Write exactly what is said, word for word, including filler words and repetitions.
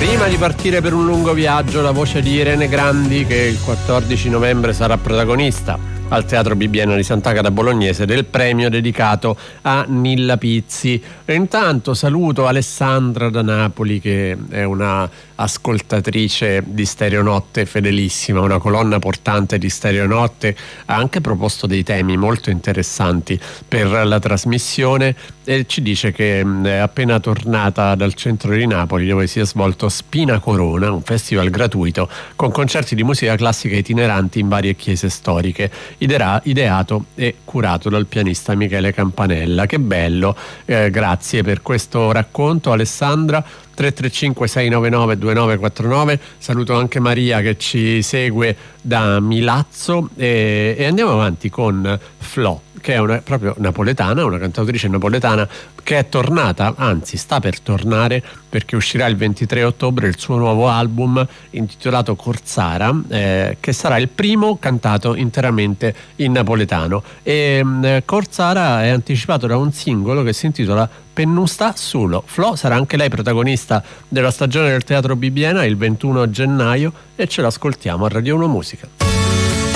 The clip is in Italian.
Prima di partire per un lungo viaggio, la voce di Irene Grandi, che il quattordici novembre sarà protagonista al Teatro Bibbiena di Sant'Agata Bolognese del premio dedicato a Nilla Pizzi. E intanto saluto Alessandra da Napoli, che è una ascoltatrice di Stereonotte fedelissima, una colonna portante di Stereonotte. Ha anche proposto dei temi molto interessanti per la trasmissione e ci dice che è appena tornata dal centro di Napoli, dove si è svolto Spina Corona, un festival gratuito con concerti di musica classica itineranti in varie chiese storiche, idea- ideato e curato dal pianista Michele Campanella. Che bello, eh, grazie per questo racconto Alessandra. Tre tre cinque sei nove nove due nove quattro nove. Saluto anche Maria che ci segue da Milazzo e, e andiamo avanti con Flo, che è una, proprio napoletana, una cantautrice napoletana che è tornata, anzi sta per tornare, perché uscirà il ventitré ottobre il suo nuovo album intitolato Corsara, eh, che sarà il primo cantato interamente in napoletano. E eh, Corsara è anticipato da un singolo che si intitola Pennusta Sulo. Flo sarà anche lei protagonista della stagione del Teatro Bibbiena il ventuno gennaio e ce l'ascoltiamo a Radio uno Musica.